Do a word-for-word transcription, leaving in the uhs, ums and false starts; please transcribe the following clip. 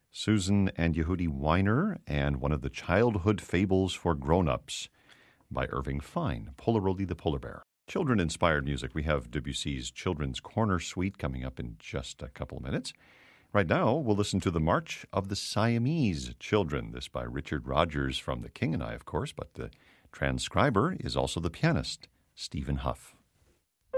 Susan and Yehudi Weiner, and one of the childhood fables for grown-ups by Irving Fine, Polaroid the Polar Bear. Children-inspired music. We have Debussy's Children's Corner Suite coming up in just a couple of minutes. Right now, we'll listen to the March of the Siamese Children, this by Richard Rodgers from The King and I, of course, but the transcriber is also the pianist, Stephen Huff.